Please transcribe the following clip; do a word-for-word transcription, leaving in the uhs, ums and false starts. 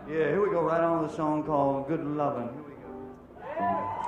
Yeah, here we go, right on with a song called Good Lovin'. Here we go.